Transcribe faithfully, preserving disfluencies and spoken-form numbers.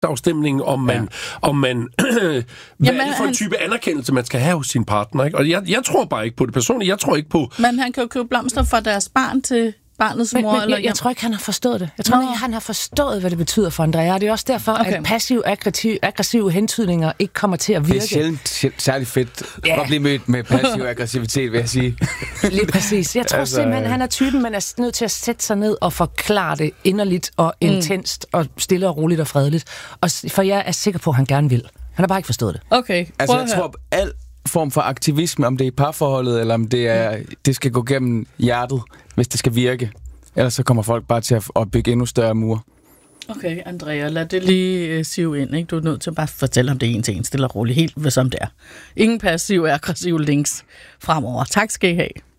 dagstemning, om man, ja. om man hvad Jamen, er det for en han... type anerkendelse, man skal have hos sin partner, ikke? Og jeg, jeg tror bare ikke på det personligt. Jeg tror ikke på... Men han kan jo købe blomster for deres barn til barnets mor. Men, men, eller jeg, jeg tror ikke, han har forstået det. Jeg tror Nå. ikke, han har forstået, hvad det betyder for Andrea. Det er også derfor, okay. at passiv-aggressive aggressive hentydninger ikke kommer til at virke. Det er sjældent særlig fedt ja. at blive mødt med passiv aggressivitet, vil jeg sige. Lige præcis. Jeg tror altså, simpelthen, han er typen, man er nødt til at sætte sig ned og forklare det inderligt og mm. intenst og stille og roligt og fredeligt. Og, for jeg er sikker på, at han gerne vil. Han har bare ikke forstået det. Okay. Altså, jeg tror, al form for aktivisme, om det er i parforholdet, eller om det er, det skal gå gennem hjertet, hvis det skal virke. Ellers så kommer folk bare til at bygge endnu større mure. Okay, Andrea, lad det lige uh, sive ind, ikke? Du er nødt til at bare fortælle om det en til en, stille og roligt, helt som det er. Ingen passiv og aggressiv links fremover. Tak skal I have.